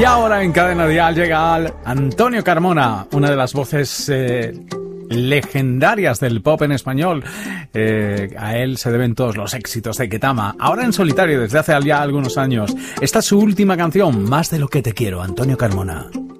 Y ahora en Cadena Dial llega Antonio Carmona, una de las voces legendarias del pop en español. A él se deben todos los éxitos de Ketama. Ahora en solitario desde hace ya algunos años. Esta es su última canción, Más de lo que te quiero, Antonio Carmona.